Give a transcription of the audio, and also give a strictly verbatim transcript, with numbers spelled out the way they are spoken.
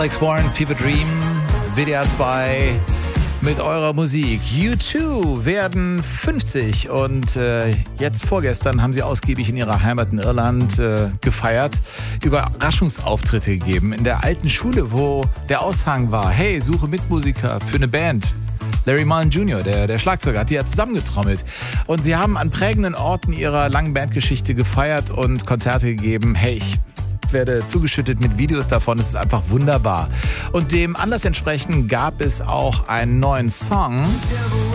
Alex Warren, Fever Dream, W D R zwei mit eurer Musik. U zwei werden fünfzig und äh, jetzt vorgestern haben sie ausgiebig in ihrer Heimat in Irland äh, gefeiert, Überraschungsauftritte gegeben in der alten Schule, wo der Aushang war, hey, suche Mitmusiker für eine Band. Larry Mullen Junior, der, der Schlagzeuger, hat die ja zusammengetrommelt. Und sie haben an prägenden Orten ihrer langen Bandgeschichte gefeiert und Konzerte gegeben. Hey, ich werde zugeschüttet mit Videos davon, es ist einfach wunderbar. Und dem Anlass entsprechend gab es auch einen neuen Song.